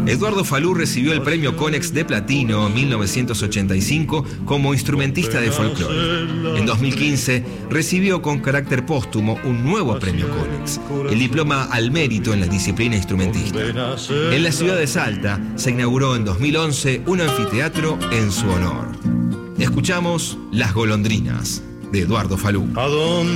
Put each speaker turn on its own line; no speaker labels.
Eduardo Falú recibió el premio Konex de Platino en 1985 como instrumentista de folclore. En 2015 recibió con carácter póstumo un nuevo premio Konex, el diploma al mérito en la disciplina instrumentista. En la ciudad de Salta se inauguró en 2011 un anfiteatro en su honor. Escuchamos Las Golondrinas, de Eduardo Falú.